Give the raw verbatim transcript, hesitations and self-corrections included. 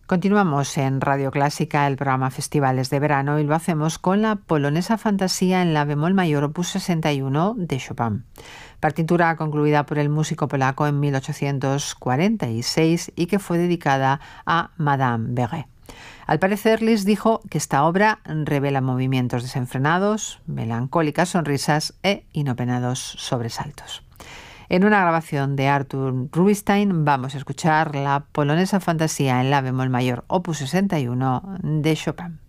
Continuamos en Radio Clásica, el programa Festivales de Verano, y lo hacemos con la Polonesa Fantasía en la bemol mayor opus sesenta y uno de Chopin. Partitura concluida por el músico polaco en mil ochocientos cuarenta y seis y que fue dedicada a Madame Béguet. Al parecer, Liszt dijo que esta obra revela movimientos desenfrenados, melancólicas sonrisas e inopenados sobresaltos. En una grabación de Artur Rubinstein vamos a escuchar la Polonesa Fantasía en la bemol mayor opus sesenta y uno de Chopin.